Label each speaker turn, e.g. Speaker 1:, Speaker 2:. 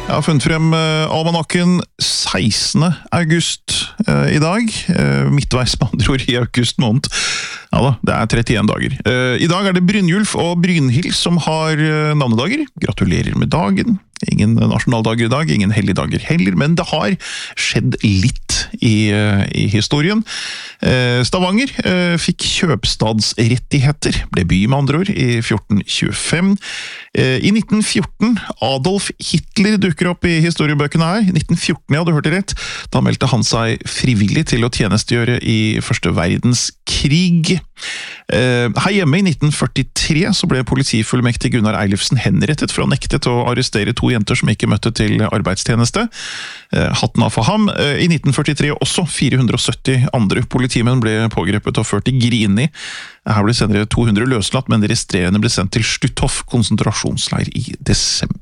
Speaker 1: Jeg har funnet frem almanakken 16. august i dag. Midtveis med andre ord i august måned. Ja da, det er 31 dager. I dag er det Brynjulf og Brynhild som har navnedager. Gratulerer med dagen. Ingen nasjonaldager i dag, ingen helligdager heller, men det har skjedd litt i historien. Stavanger fikk kjøpstadsrettigheter, ble by med andre ord, i 1425. I 1914, Adolf Hitler dukker opp i historiebøkene her. 1914, jeg hadde hørt det rett. Da meldte han seg frivillig til å tjenestegjøre i Første verdenskrig. Her hjemme i 1943 så ble politifullmektig Gunnar Eilifsen henrettet for å nektet å arrestere 2 jenter som ikke møtte til arbeidstjeneste. Hatten av for ham. I 1943 også 470 andre politimenn ble pågrepet og ført til Grini. Her ble senere 200 løslatt, men de resterende ble sendt til Stutthof konsentrasjonsleir i desember.